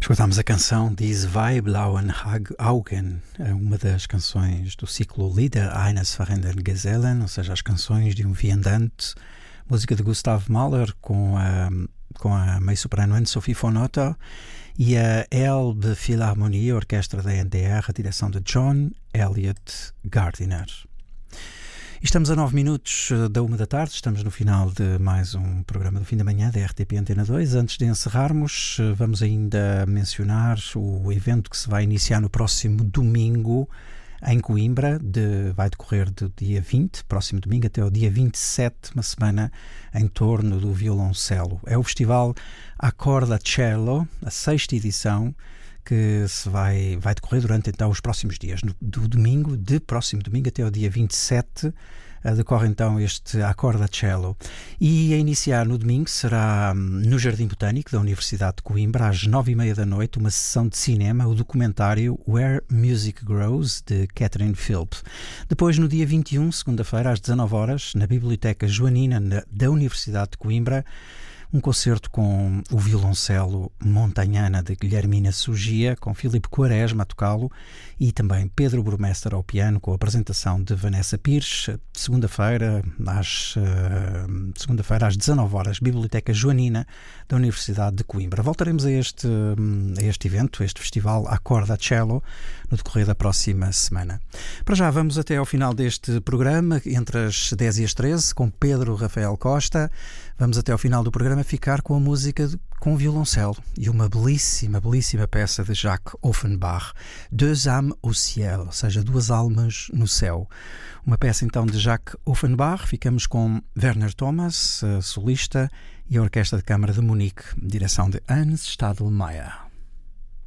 Escutámos a canção Die Zwei Blauen Augen, uma das canções do ciclo Lieder eines fahrenden Gesellen, ou seja, as canções de um viandante, música de Gustav Mahler com a meio-soprano Anne-Sophie von Otter e a Elbe Philharmonie, a orquestra da NDR, a direção de John Elliott Gardiner. Estamos a 9 minutos da 1 da tarde, estamos no final de mais um programa do fim da manhã da RTP Antena 2. Antes de encerrarmos, vamos ainda mencionar o evento que se vai iniciar no próximo domingo em Coimbra, vai decorrer do dia 20, próximo domingo, até o dia 27, uma semana em torno do violoncelo. É o festival Accorda Cello, a 6ª edição, que se vai decorrer durante então os próximos dias, próximo domingo até o dia 27, decorre então este Accorda Cello. E a iniciar no domingo será no Jardim Botânico da Universidade de Coimbra, às 9h30 da noite, uma sessão de cinema, o documentário Where Music Grows, de Catherine Philp. Depois, no dia 21, segunda-feira, às 19 horas, na Biblioteca Joanina da Universidade de Coimbra, um concerto com o violoncelo Montanhana de Guilhermina Sugia, com Filipe Quaresma a tocá-lo, e também Pedro Burmester ao piano, com a apresentação de Vanessa Pires, segunda-feira às 19 horas, Biblioteca Joanina da Universidade de Coimbra. Voltaremos a este evento, este festival Accorda Cello, no decorrer da próxima semana. Para já, vamos até ao final deste programa, entre as 10 e as 13, com Pedro Rafael Costa. Vamos até ao final do programa ficar com a música com violoncelo e uma belíssima, belíssima peça de Jacques Offenbach, Deux âmes au ciel, ou seja, duas almas no céu. Uma peça então de Jacques Offenbach. Ficamos com Werner Thomas, solista, e a Orquestra de Câmara de Munique, direção de Hans Stadelmeier.